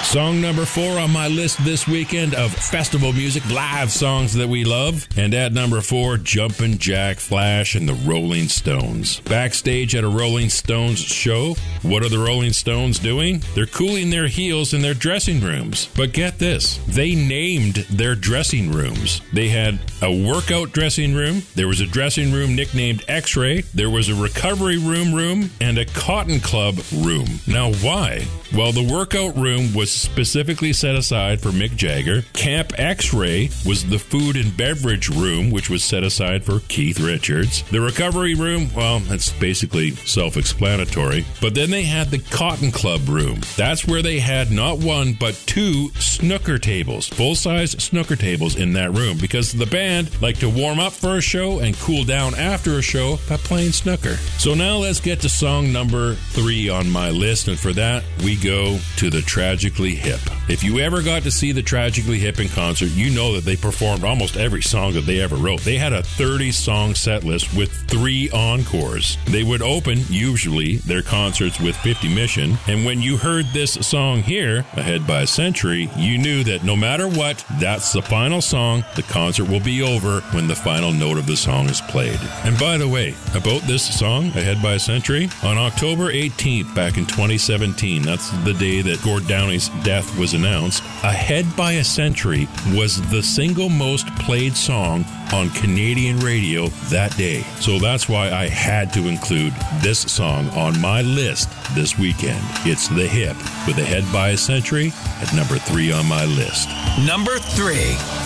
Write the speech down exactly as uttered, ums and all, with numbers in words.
Song number four on my list this weekend of festival music, live songs that we love. And at number four, Jumpin' Jack Flash and the Rolling Stones. Backstage at a Rolling Stones show, what are the Rolling Stones doing? They're cooling their heels in their dressing rooms. But get this, they named their dressing rooms. They had a workout dressing room, there was a dressing room nicknamed X-Ray, there was a recovery room room, and a Cotton Club room. Now why? Well, the workout room was specifically set aside for Mick Jagger. Camp X-Ray was the food and beverage room, which was set aside for Keith Richards. The recovery room, well, that's basically self-explanatory. But then they had the Cotton Club room. That's where they had not one, but two snooker tables, full-size snooker tables in that room, because the band liked to warm up for a show and cool down after a show by playing snooker. So now let's get to song number three on my list, and for that, we go to the Tragically Hip. If you ever got to see the Tragically Hip in concert, you know that they performed almost every song that they ever wrote. They had a thirty-song set list with three encores. They would open, usually, their concerts with fifty Mission, and when you heard this song here, Ahead by a Century, you knew that no matter what, that's the final song. The concert will be over when the final note of the song is played. And by the way, about this song, Ahead by a Century, on October eighteenth, back in twenty seventeen, that's the day that Gord Downey's death was announced, Ahead by a Century was the single most played song on Canadian radio that day. So that's why I had to include this song on my list this weekend. It's The Hip with Ahead by a Century at number three on my list. Number three.